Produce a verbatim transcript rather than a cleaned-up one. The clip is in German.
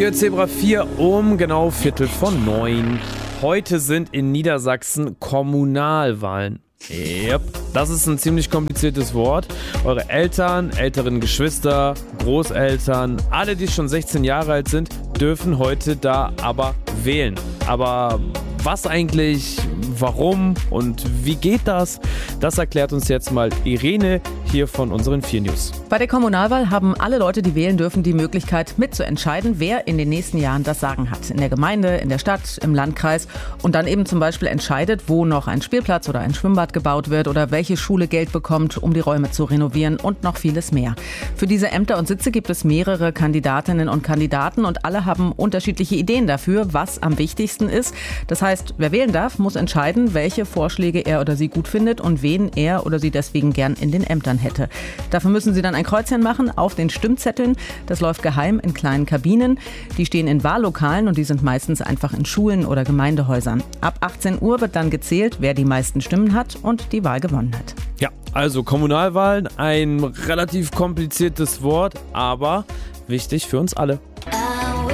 Radio Zebra vier um genau Viertel von neun. Heute sind in Niedersachsen Kommunalwahlen. Yep, das ist ein ziemlich kompliziertes Wort. Eure Eltern, älteren Geschwister, Großeltern, alle, die schon sechzehn Jahre alt sind, dürfen heute da aber wählen. Aber was eigentlich, warum und wie geht das? Das erklärt uns jetzt mal Irene hier von unseren vier News. Bei der Kommunalwahl haben alle Leute, die wählen dürfen, die Möglichkeit mitzuentscheiden, wer in den nächsten Jahren das Sagen hat. In der Gemeinde, in der Stadt, im Landkreis und dann eben zum Beispiel entscheidet, wo noch ein Spielplatz oder ein Schwimmbad gebaut wird oder welche Schule Geld bekommt, um die Räume zu renovieren und noch vieles mehr. Für diese Ämter und Sitze gibt es mehrere Kandidatinnen und Kandidaten und alle haben unterschiedliche Ideen dafür, was am wichtigsten ist. Das heißt, wer wählen darf, muss entscheiden, welche Vorschläge er oder sie gut findet und wen er oder sie deswegen gern in den Ämtern hätte. Dafür müssen sie dann ein Kreuzchen machen auf den Stimmzetteln. Das läuft geheim in kleinen Kabinen. Die stehen in Wahllokalen und die sind meistens einfach in Schulen oder Gemeindehäusern. Ab achtzehn Uhr wird dann gezählt, wer die meisten Stimmen hat und die Wahl gewonnen hat. Ja, also Kommunalwahlen, ein relativ kompliziertes Wort, aber wichtig für uns alle.